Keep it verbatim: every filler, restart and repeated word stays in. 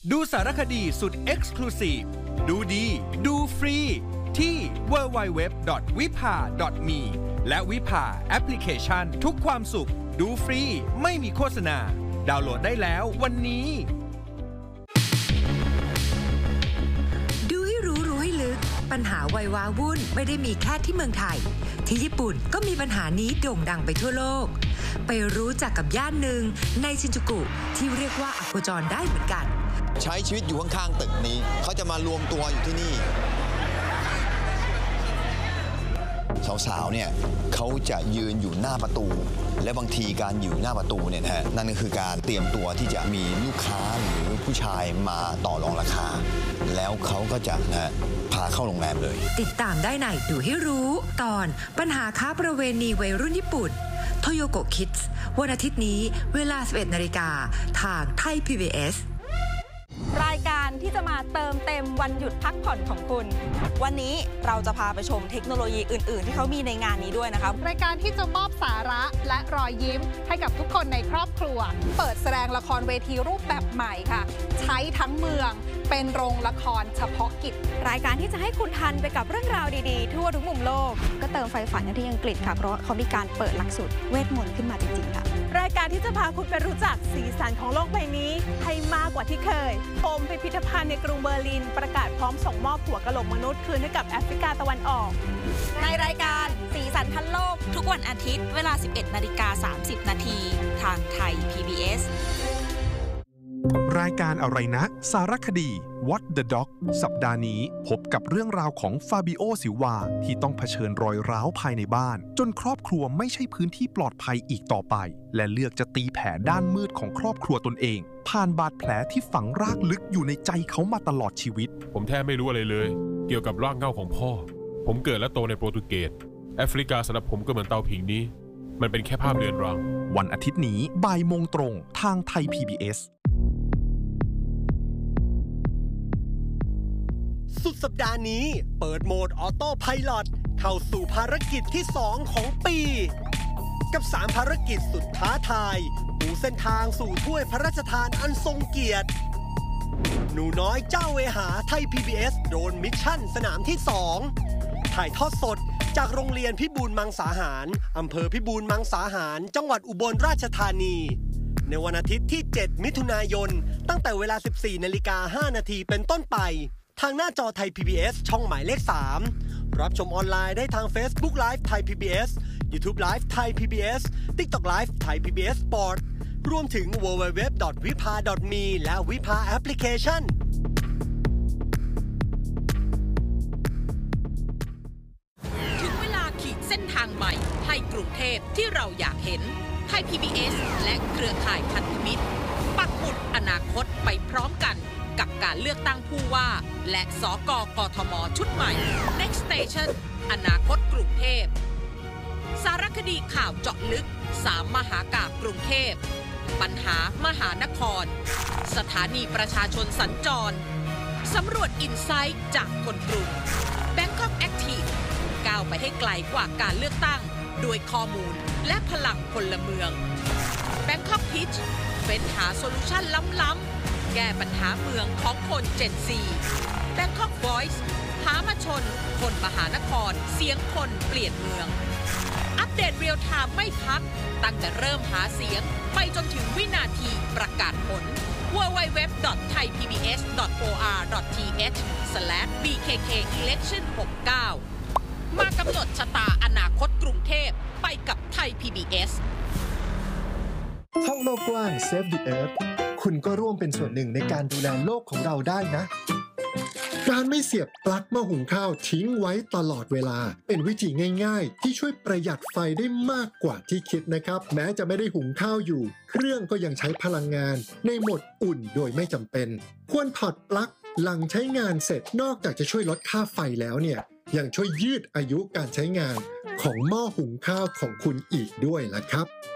ดูสารคดีสุด Exclusive ดูดีดูฟรีที่ ดับเบิลยู ดับเบิลยู ดับเบิลยู ดอท วิภา ดอท มี และวิภาแอปพลิเคชันทุกความสุขดูฟรีไม่มีโฆษณาดาวน์โหลดได้แล้ววันนี้ดูให้รู้รู้ให้ลึกปัญหาวัยว้าวุ่นไม่ได้มีแค่ที่เมืองไทยที่ญี่ปุ่นก็มีปัญหานี้โด่งดังไปทั่วโลกไปรู้จักกับย่านหนึ่งในชินจูกุที่เรียกว่าอโคจรได้เหมือนกันใช้ชีวิตอยู่ข้างๆตึกนี้เขาจะมารวมตัวอยู่ที่นี่สาวๆเนี่ยเขาจะยืนอยู่หน้าประตูและบางทีการอยู่หน้าประตูเนี่ยนะฮะนั่นก็คือการเตรียมตัวที่จะมีลูกค้าหรือผู้ชายมาต่อรองราคาแล้วเขาก็จะนะพาเข้าโรงแรมเลยติดตามได้ในดูให้รู้ตอนปัญหาค้าประเวณีวัยรุ่นญี่ปุ่นโทโยโกะคิดส์วันอาทิตย์นี้เวลา สิบเอ็ดนาฬิกา ทางไทย พี บี เอสรายการที่จะมาเติมเต็มวันหยุดพักผ่อนของคุณวันนี้เราจะพาไปชมเทคโนโลยีอื่นๆที่เขามีในงานนี้ด้วยนะครับรายการที่จะมอบสาระและรอยยิ้มให้กับทุกคนในครอบครัวเปิดแสดงละครเวทีรูปแบบใหม่ค่ะใช้ทั้งเมืองเป็นโรงละครเฉพาะกิจรายการที่จะให้คุณทันไปกับเรื่องราวดีๆทั่วทุกมุมโลกก็เติมไฟฝันที่อังกฤษค่ะเพราะเขามีการเปิดหลักสูตรเวทมนต์ขึ้นมาจริงๆค่ะรายการที่จะพาคุณไปรู้จักสีสันของโลกใบนี้ให้มากกว่าที่เคยชมพิพิธภัณฑ์ในกรุงเบอร์ลินประกาศพร้อมส่งมอบหัวกะโหลกมนุษย์คืนให้กับแอฟริกาตะวันออกในรายการสีสันทันโลกทุกวันอาทิตย์เวลา สิบเอ็ดนาฬิกาสามสิบนาทีทางไทย พี บี เอสรายการอะไรนะสารคดี What the Dog สัปดาห์นี้พบกับเรื่องราวของฟาบิโอซิลวาที่ต้องเผชิญรอยร้าวภายในบ้านจนครอบครัวไม่ใช่พื้นที่ปลอดภัยอีกต่อไปและเลือกจะตีแผ่ด้านมืดของครอบครัวตนเองผ่านบาดแผลที่ฝังรากลึกอยู่ในใจเขามาตลอดชีวิตผมแทบไม่รู้อะไรเลยเกี่ยวกับรากเหง้าของพ่อผมเกิดและโตในโปรตุเกสแอฟริกาสำหรับผมก็เหมือนเตาผิงนี้มันเป็นแค่ภาพเรือนรังวันอาทิตย์นี้บ่ายโมงตรงทางไทย พี บี เอสสุดสัปดาห์นี้เปิดโหมดออโต้ไพลอตเข้าสู่ภารกิจที่สองของปีกับสามภารกิจสุดท้าทายปูเส้นทางสู่ถ้วยพระราชทานอันทรงเกียรติหนูน้อยเจ้าเวหาไทย พี บี เอส โดรนมิชชั่นสนามที่สองถ่ายทอดสดจากโรงเรียนพิบูลมังสาหารอำเภอพิบูลมังสาหารจังหวัดอุบลราชธานีในวันอาทิตย์ที่เจ็ดมิถุนายนตั้งแต่เวลา สิบสี่นาฬิกาห้านาทีเป็นต้นไปทางหน้าจอไทย พี บี เอส ช่องหมายเลขสามรับชมออนไลน์ได้ทาง Facebook Live ไทย พี บี เอส YouTube Live ไทย พี บี เอส TikTok Live ไทย พี บี เอส Sport รวมถึง ดับเบิลยู ดับเบิลยู ดับเบิลยู ดอท วิภา ดอท มี และวิภาแอปพลิเคชันถึงเวลาขีดเส้นทางใหม่ให้กรุงเทพที่เราอยากเห็นไทย พี บี เอส และเครือข่ายพันธมิตรปักหมุดอนาคตไปพร้อมกันกับการเลือกตั้งผู้ว่าและสกกทมชุดใหม่ Next Station อนาคตกรุงเทพสารคดีข่าวเจาะลึกสามมหากาพย์กรุงเทพปัญหามหานครสถานีประชาชนสัญจรสำรวจอินไซต์จากคนกรุง Bangkok Active ก้าวไปให้ไกลกว่าการเลือกตั้งด้วยข้อมูลและพลังพลเมือง Bangkok Pitch เป็นหาโซลูชันล้ำๆแก้ปัญหาเมืองของคน เจน ซี Bangkok Voice หามาชนคนมหานครเสียงคนเปลี่ยนเมืองอัปเดตเรียลไทม์ไม่พักตั้งแต่เริ่มหาเสียงไปจนถึงวินาทีประกาศผล ดับเบิลยู ดับเบิลยู ดับเบิลยู ดอท ไทย พี บี เอส ดอท โอ อาร์ ดอท ที เอช สแลช บี เค เค อีเลคชั่น หกสิบเก้ามากำหนดชะตาอนาคตกรุงเทพไปกับไทย พี บี เอสท่องโลกกว้าง Save the Earth คุณก็ร่วมเป็นส่วนหนึ่งในการดูแลโลกของเราได้นะการไม่เสียบปลั๊กหม้อหุงข้าวทิ้งไว้ตลอดเวลาเป็นวิธีง่ายๆที่ช่วยประหยัดไฟได้มากกว่าที่คิดนะครับแม้จะไม่ได้หุงข้าวอยู่เครื่องก็ยังใช้พลังงานในโหมดอุ่นโดยไม่จำเป็นควรถอดปลั๊กหลังใช้งานเสร็จนอกจากจะช่วยลดค่าไฟแล้วเนี่ยยังช่วยยืดอายุการใช้งานของหม้อหุงข้าวของคุณอีกด้วยล่ะครับ